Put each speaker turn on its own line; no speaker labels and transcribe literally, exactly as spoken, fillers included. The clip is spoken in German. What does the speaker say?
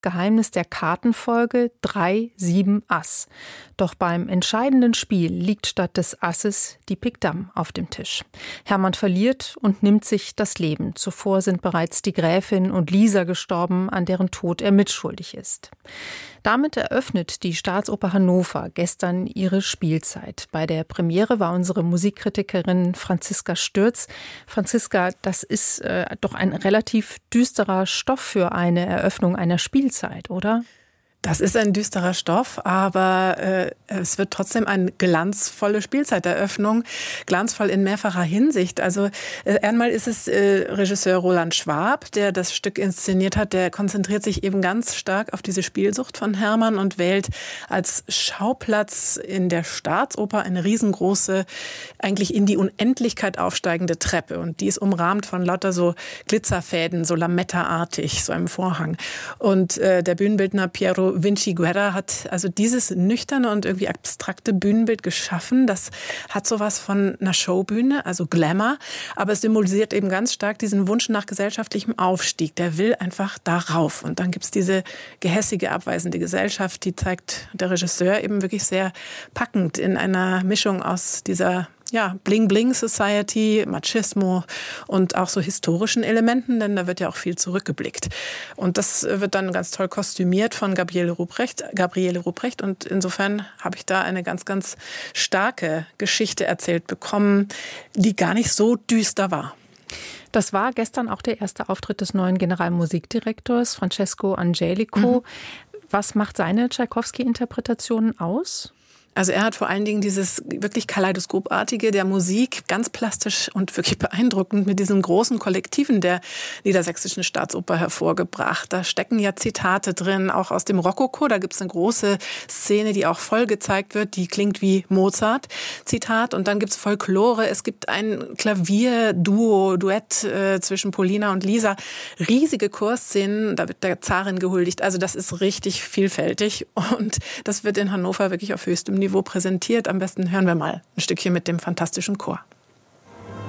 Geheimnis der Kartenfolge drei sieben Ass. Doch beim entscheidenden Spiel liegt statt des Asses die Pik Dame auf dem Tisch. Hermann verliert und nimmt sich das Leben. Zuvor sind bereits die Gräfin und Lisa gestorben, an deren Tod er mitschuldig ist. Damit eröffnet die Staatsoper Hannover gestern ihre Spielzeit. Bei der Premiere war unsere Musikkritikerin Franziska Stürz. Franziska, das ist äh, doch ein relativ düsterer Stoff für eine Eröffnung einer Spielzeit, oder?
Das ist ein düsterer Stoff, aber äh, es wird trotzdem eine glanzvolle Spielzeiteröffnung, glanzvoll in mehrfacher Hinsicht. Also äh, einmal ist es äh, Regisseur Roland Schwab, der das Stück inszeniert hat, der konzentriert sich eben ganz stark auf diese Spielsucht von Hermann und wählt als Schauplatz in der Staatsoper eine riesengroße, eigentlich in die Unendlichkeit aufsteigende Treppe. Und die ist umrahmt von lauter so Glitzerfäden, so Lametta-artig, so einem Vorhang. Und äh, der Bühnenbildner Piero Vinci Guerra hat also dieses nüchterne und irgendwie abstrakte Bühnenbild geschaffen. Das hat sowas von einer Showbühne, also Glamour, aber es symbolisiert eben ganz stark diesen Wunsch nach gesellschaftlichem Aufstieg. Der will einfach darauf. Und dann gibt es diese gehässige, abweisende Gesellschaft, die zeigt der Regisseur eben wirklich sehr packend in einer Mischung aus dieser ja, Bling-Bling-Society, Machismo und auch so historischen Elementen, denn da wird ja auch viel zurückgeblickt. Und das wird dann ganz toll kostümiert von Gabriele Ruprecht, Gabriele Ruprecht. Und insofern habe ich da eine ganz, ganz starke Geschichte erzählt bekommen, die gar nicht so düster war.
Das war gestern auch der erste Auftritt des neuen Generalmusikdirektors, Francesco Angelico. Mhm. Was macht seine Tschaikowski-Interpretation aus?
Also er hat vor allen Dingen dieses wirklich kaleidoskopartige der Musik, ganz plastisch und wirklich beeindruckend mit diesen großen Kollektiven der Niedersächsischen Staatsoper hervorgebracht. Da stecken ja Zitate drin, auch aus dem Rokoko. Da gibt es eine große Szene, die auch voll gezeigt wird, die klingt wie Mozart, Zitat. Und dann gibt es Folklore, es gibt ein Klavierduo, Duett äh, zwischen Polina und Lisa. Riesige Chorszenen, da wird der Zarin gehuldigt. Also das ist richtig vielfältig und das wird in Hannover wirklich auf höchstem Niveau präsentiert. Am besten hören wir mal ein Stückchen mit dem fantastischen Chor.